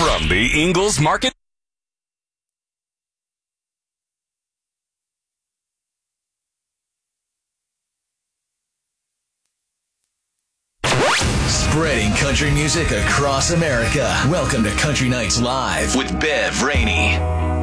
From the Ingles Market. Spreading country music across America. Welcome to Country Nights Live with Bev Rainey.